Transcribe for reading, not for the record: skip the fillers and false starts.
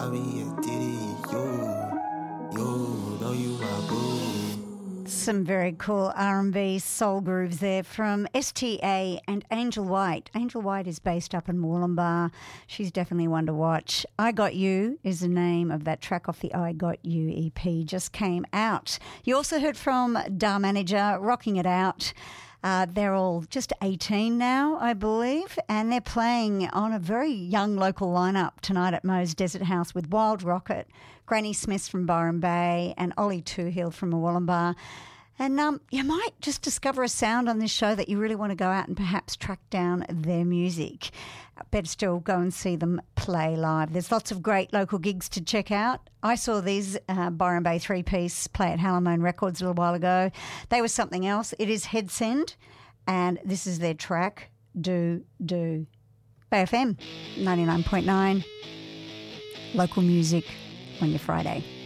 Some very cool R&B soul grooves there from STA and Angel White. Angel White is based up in Wollongbar. She's definitely one to watch. I Got You is the name of that track off the I Got You EP, just came out. You also heard from Dar Manager, Rocking It Out. They're all just 18 now, I believe, and they're playing on a very young local lineup tonight at Mo's Desert House with Wild Rocket, Granny Smith from Byron Bay and Ollie Toohill from Wollongbar. And you might just discover a sound on this show that you really want to go out and perhaps track down their music. Better still, go and see them play live. There's lots of great local gigs to check out. I saw these Byron Bay three-piece play at Hallamone Records a little while ago. They were something else. It is Headsend, and this is their track, Do. Bay FM 99.9, local music on your Friday.